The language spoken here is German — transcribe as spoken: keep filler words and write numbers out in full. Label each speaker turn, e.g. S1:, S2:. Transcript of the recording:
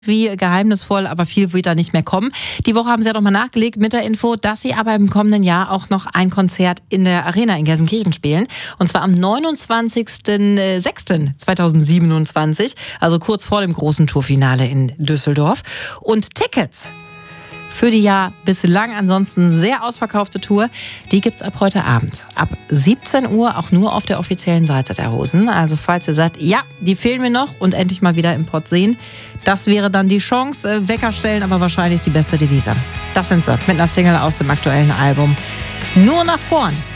S1: wie geheimnisvoll, aber viel wird da nicht mehr kommen. Die Woche haben sie ja nochmal nachgelegt mit der Info, dass sie aber im kommenden Jahr auch noch ein Konzert in der Arena in Gelsenkirchen spielen. Und zwar am neunundzwanzigsten sechsten zweitausendsiebenundzwanzig, also kurz vor dem großen Tourfinale in Düsseldorf. Und Tickets für die ja bislang ansonsten sehr ausverkaufte Tour, die gibt's ab heute Abend. Ab siebzehn Uhr auch nur auf der offiziellen Seite der Hosen. Also falls ihr sagt, ja, die fehlen mir noch und endlich mal wieder im Pott sehen, das wäre dann die Chance. Wecker stellen, aber wahrscheinlich die beste Devise. Das sind sie mit einer Single aus dem aktuellen Album. Nur nach vorn.